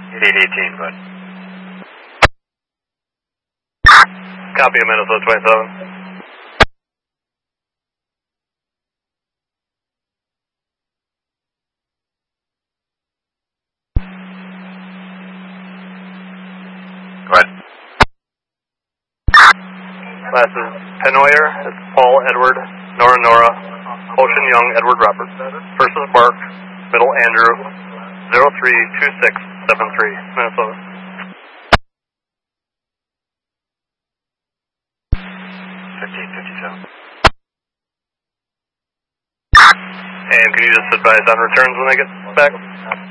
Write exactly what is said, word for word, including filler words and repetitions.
eight eighteen, bud. Copy of Minnesota twenty-seven. Go ahead. Last is Penoyer, it's Paul Edward, Nora Nora, Ocean Young, Edward Robert. First is Mark, middle Andrew, zero three two six seven three, Minnesota. fifteen fifty-seven. And can you just advise on returns when they get back?